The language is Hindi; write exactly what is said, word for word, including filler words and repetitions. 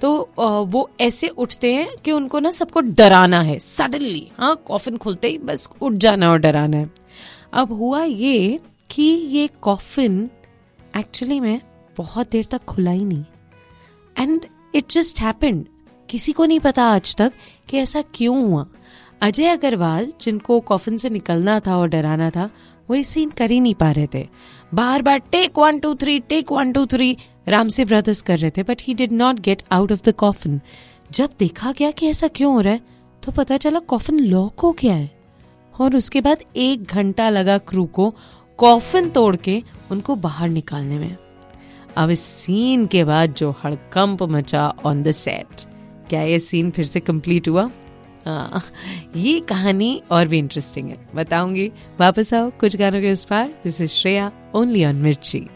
तो आ, वो ऐसे उठते हैं कि उनको ना सबको डराना है सडनली, हाँ कॉफिन खुलते ही बस उठ जाना और डराना है। अब हुआ ये कि ये कॉफिन एक्चुअली में बहुत देर तक खुला ही नहीं, एंड इट जस्ट हैपेंड। किसी को नहीं पता आज तक कि ऐसा क्यों हुआ। अजय अग्रवाल जिनको कॉफिन से निकलना था और डराना था, वो ये सीन कर ही नहीं पा रहे थे। बार बार take one two three take one two three Ramsay brothers कर रहे थे, but he did not get out of the coffin. जब देखा गया कि ऐसा क्यों हो रहा है तो पता चला कॉफिन लॉक हो गया है, और उसके बाद एक घंटा लगा क्रू को कॉफिन तोड़ के उनको बाहर निकालने में। अब इस सीन के बाद जो हड़कंप मचा ऑन द सेट, क्या ये सीन फिर से कंप्लीट हुआ? हाँ, ये कहानी और भी इंटरेस्टिंग है, बताऊंगी। वापस आओ कुछ गानों के उस पार। This is Shreya, only on मिर्ची।